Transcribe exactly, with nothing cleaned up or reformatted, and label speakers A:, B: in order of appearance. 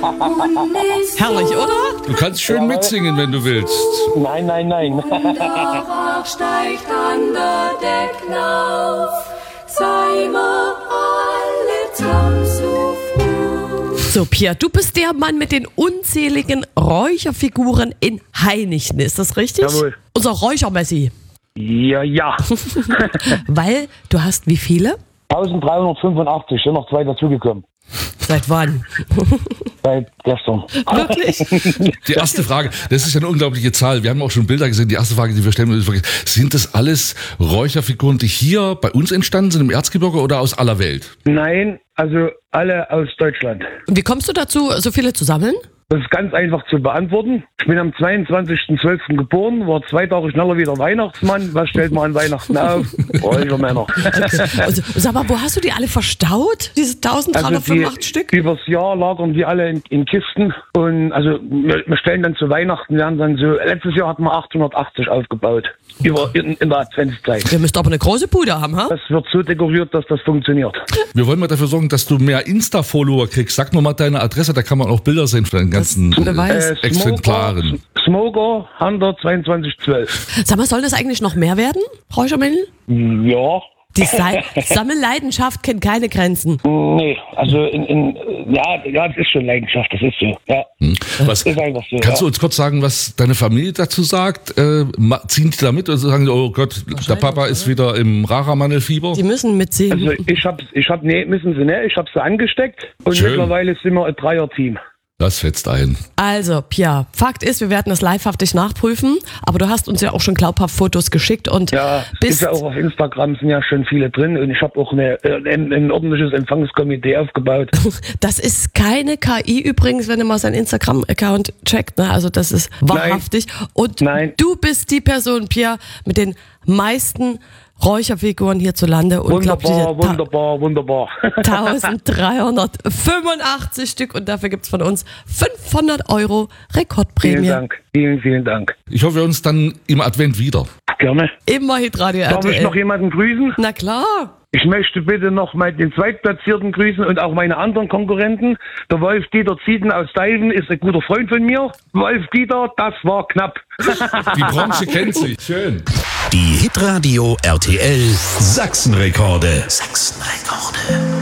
A: Herrlich, oder?
B: Du kannst schön mitsingen, wenn du willst.
C: Nein, nein, nein.
D: Darauf steigt an der Deck auf, sei mir alle zusammen so froh.
A: So, Pia, du bist der Mann mit den unzähligen Räucherfiguren in Heinichen, ist das richtig?
C: Jawohl.
A: Unser Räuchermessi.
C: Ja, ja.
A: Weil du hast wie viele?
C: dreizehnhundertfünfundachtzig, sind noch zwei dazugekommen.
A: Seit wann?
C: Seit gestern.
A: Wirklich?
B: Die erste Frage, das ist ja eine unglaubliche Zahl. Wir haben auch schon Bilder gesehen. Die erste Frage, die wir stellen, ist wirklich, sind das alles Räucherfiguren, die hier bei uns entstanden sind, im Erzgebirge oder aus aller Welt?
C: Nein, also alle aus Deutschland.
A: Und wie kommst du dazu, so viele zu sammeln?
C: Das ist ganz einfach zu beantworten. Ich bin am zweiundzwanzigsten zwölften geboren, war zwei Tage schneller wieder Weihnachtsmann. Was stellt man an Weihnachten auf? Räuchermänner.
A: Okay. Also, sag mal, wo hast du die alle verstaut? Diese eintausenddreihundertfünfundachtzig
C: Also die,
A: Stück?
C: Übers Jahr lagern die alle in, in Kisten. Und also wir, wir stellen dann zu Weihnachten, wir haben dann so, letztes Jahr hatten wir achthundertachtzig aufgebaut. Über, in, in der Adventszeit.
A: Ihr müsst aber eine große Bude haben, ha?
C: Das wird so dekoriert, dass das funktioniert.
B: Wir wollen mal dafür sorgen, dass du mehr Insta-Follower kriegst. Sag nur mal deine Adresse, da kann man auch Bilder sehen von deinen ganzen
A: Beweis.
C: Äh,
B: Exemplaren.
C: Smoker, Hunter zweiundzwanzig zwölf.
A: Sag mal, soll das eigentlich noch mehr werden, Räuchermännchen?
C: Ja.
A: Die Sa- Sammelleidenschaft kennt keine Grenzen.
C: Nee, also in, in ja, ja, das ist schon Leidenschaft, das ist so. Ja.
B: Hm. Was,
C: Ist einfach so.
B: kannst
C: ja.
B: du uns kurz sagen, was deine Familie dazu sagt? Äh, ma- ziehen die da mit oder sagen die, oh Gott, der Papa ist wieder im Raramandelfieber?
A: Die müssen mitziehen.
C: Also ich hab, ich hab, nee, müssen sie nicht, ich hab sie angesteckt und
B: Schön.
C: mittlerweile sind wir ein Dreier-Team.
B: Das fetzt ein.
A: Also, Pia, Fakt ist, wir werden das livehaftig nachprüfen, aber du hast uns ja auch schon glaubhaft Fotos geschickt und
C: Ja, es
A: bist...
C: ist ja auch auf Instagram sind ja schon viele drin und ich habe auch eine, äh, ein, ein ordentliches Empfangskomitee aufgebaut.
A: Das ist keine K I übrigens, wenn du mal seinen Instagram-Account checkt, ne? Also das ist wahrhaftig. Und
C: Nein.
A: du bist die Person, Pia, mit den meisten Räucherfiguren hierzulande.
C: Wunderbar, wunderbar, wunderbar.
A: eintausenddreihundertfünfundachtzig Stück und dafür gibt's von uns fünfhundert Euro Rekordprämie.
C: Vielen Dank, vielen, vielen Dank.
B: Ich hoffe, wir uns dann im Advent wieder.
C: Gerne.
A: Immer Hitradio
C: Darf
A: R T L.
C: ich noch jemanden grüßen?
A: Na klar.
C: Ich möchte bitte noch mal den Zweitplatzierten grüßen und auch meine anderen Konkurrenten. Der Wolf-Dieter Zieten aus Deiven ist ein guter Freund von mir. Wolf-Dieter, das war knapp.
B: Die Branche kennt sie. Schön.
E: Die Hitradio R T L Sachsenrekorde. Sachsenrekorde.